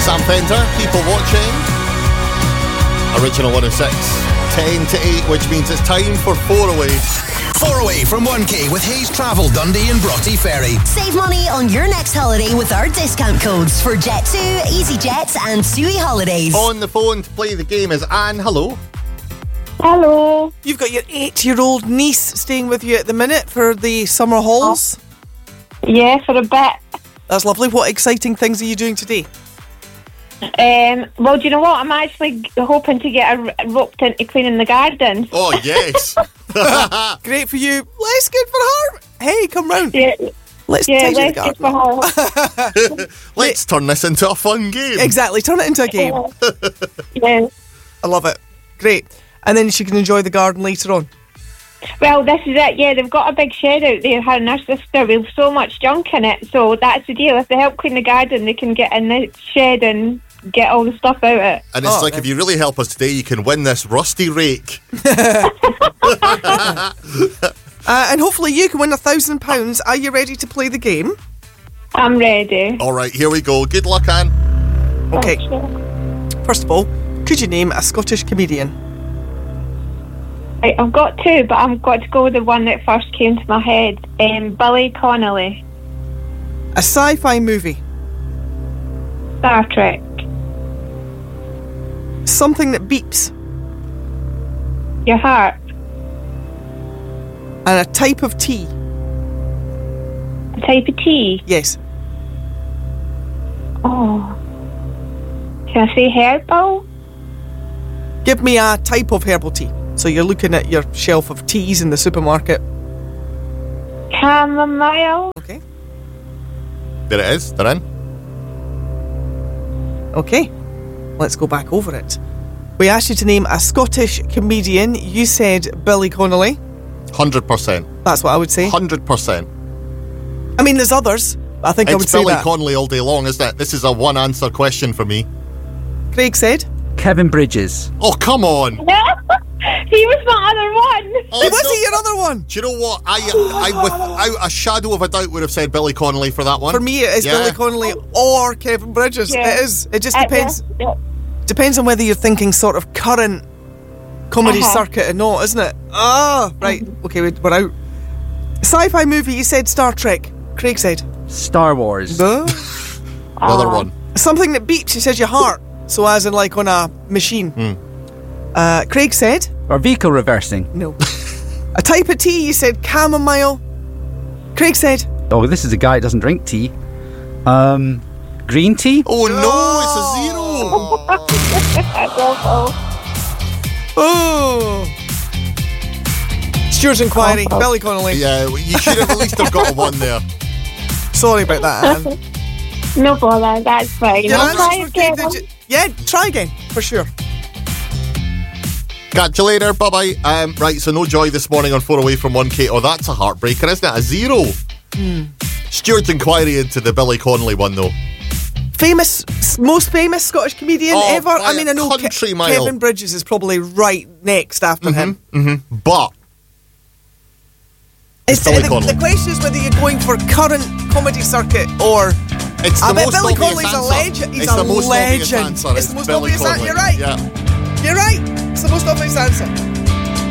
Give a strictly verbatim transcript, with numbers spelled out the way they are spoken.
Sam Fender, People Watching. Original one oh six. ten to eight, which means it's time for Four Away. Four Away from one K with Hayes Travel, Dundee and Broughty Ferry. Save money on your next holiday with our discount codes for Jet two, EasyJet and TUI Holidays. On the phone to play the game is Anne. Hello. Hello. You've got your eight-year-old niece staying with you at the minute for the summer halls. Oh. Yeah, for a bit. That's lovely. What exciting things are you doing today? Um, well, do you know what? I'm actually g- hoping to get a, r- roped into cleaning the garden. Oh, yes. Great for you. Less good for her. Hey, come round. Yeah, Let's yeah, tidy the let's garden get for up. her. Let's turn this into a fun game. Exactly. Turn it into a game. Yeah. I love it. Great. And then she can enjoy the garden later on. Well, this is it. Yeah, they've got a big shed out there, her and her sister, with so much junk in it. So that's the deal. If they help clean the garden, they can get in the shed and get all the stuff out of it. And it's Oh, like, okay. if you really help us today, you can win this rusty rake. Uh, and hopefully you can win a thousand pounds. Are you ready to play the game? I'm ready. All right, here we go. Good luck, Anne. Okay. Thank you. First of all, could you name a Scottish comedian? Right, I've got two, but I've got to go with the one that first came to my head. Um, Billy Connolly. A sci-fi movie. Star Trek. Something that beeps. Your heart. And a type of tea. A type of tea. Yes. Oh. Can I say herbal? Give me a type of herbal tea. So you're looking at your shelf of teas in the supermarket. Chamomile. Okay. There it is. They're in. Okay. Let's go back over it. We asked you to name a Scottish comedian. You said Billy Connolly. one hundred percent. That's what I would say. one hundred percent. I mean, there's others. But I think I would It's say Billy that. Connolly all day long, isn't it? This is a one-answer question for me. Craig said. Kevin Bridges. Oh, come on. He was my other one. Oh, Was no. he your other one? Do you know what? I, I, without a shadow of a doubt, would have said Billy Connolly for that one. For me, it is Yeah. Billy Connolly or Kevin Bridges. Yeah. It is. It just Uh, depends. yeah. Depends on whether you're thinking sort of current comedy Uh-huh. circuit or not, isn't it? Ah, right. Okay, we- we're out. Sci-fi movie, you said Star Trek. Craig said. Star Wars. Duh. Another Oh. one. Something that beeps, he says your heart. So as in like on a machine. Hmm. Uh, Craig said. Or vehicle reversing. No. A type of tea, you said chamomile. Craig said. Oh, this is a guy that doesn't drink tea. Um, green tea? Oh, no, it's a zero. That's awful. Oh. Stuart's Inquiry, Oh. Billy Connolly. Yeah, you should have at least have got a one there. Sorry about that, Anne. No bother, that's fine. Your I'll answers try were good, again. did you- Yeah, try again, for sure. Catch you later. Bye-bye. Um, right, so no joy this morning on Four Away from one K. Oh, that's a heartbreaker, isn't it? A zero. Hmm. Stuart's Inquiry into the Billy Connolly one, though. Famous, s- most famous Scottish comedian Oh, ever. by I mean, I a know Ke- country mile. Kevin Bridges is probably right next after him. Mm-hmm. But It's, Billy the, Connolly. the question is whether you're going for current comedy circuit or. it's the I bet most Billy obvious Connolly's a answer. legend. He's it's a the most obvious legend. answer. It's the most Billy obvious answer. Connolly. You're right. Yeah. You're right. It's the most obvious answer.